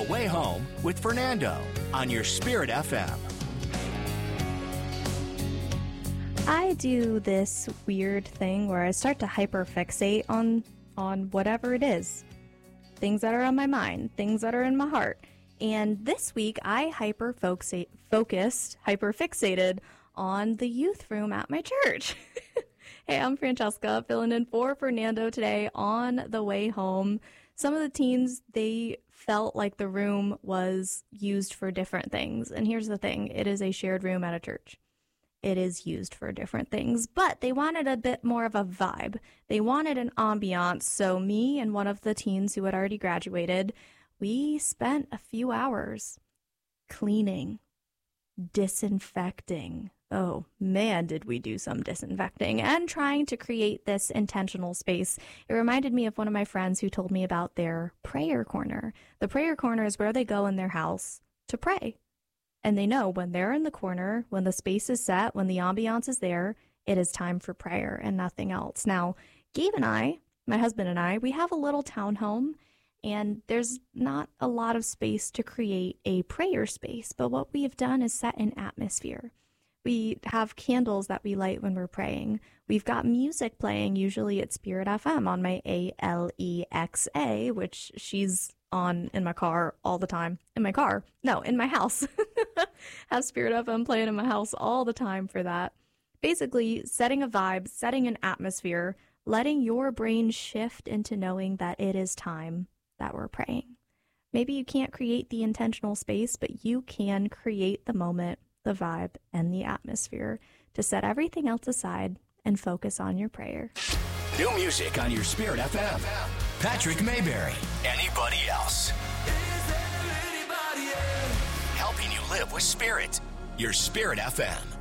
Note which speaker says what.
Speaker 1: Way Home with Fernando on your Spirit FM.
Speaker 2: I do this weird thing where I start to hyperfixate on whatever it is. Things that are on my mind, things that are in my heart. And this week I hyperfixated on the youth room at my church. Hey, I'm Francesca, filling in for Fernando today on the way home. Some of the teens, they felt like the room was used for different things. And here's the thing, it is a shared room at a church. It is used for different things, but they wanted a bit more of a vibe. They wanted an ambiance. So me and one of the teens who had already graduated, we spent a few hours cleaning, disinfecting. Oh man, did we do some disinfecting and trying to create this intentional space. It reminded me of one of my friends who told me about their prayer corner. The prayer corner is where they go in their house to pray. And they know when they're in the corner, when the space is set, when the ambiance is there, it is time for prayer and nothing else. Now, Gabe and I, my husband and I, we have a little townhome, and there's not a lot of space to create a prayer space. But what we have done is set an atmosphere. We have candles that we light when we're praying. We've got music playing, usually at Spirit FM on my Alexa, which she's on in my car all the time. In my car? No, in my house. Have Spirit FM playing in my house all the time for that. Basically, setting a vibe, setting an atmosphere, letting your brain shift into knowing that it is time that we're praying. Maybe you can't create the intentional space, but you can create the moment, the vibe, and the atmosphere to set everything else aside and focus on your prayer.
Speaker 1: New music on your Spirit FM. Patrick Mayberry. Anybody else? Helping you live with Spirit. Your Spirit FM.